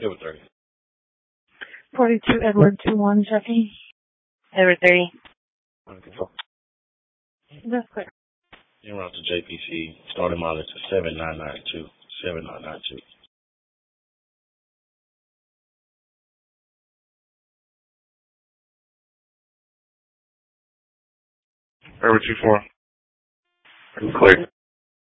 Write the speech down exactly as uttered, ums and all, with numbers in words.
It was thirty. forty-two Edward two one, Jeffy. Edward thirty. That's clear. En route to J P C, starting mileage to seven nine nine two. seven nine nine two. Edward two four. Clear.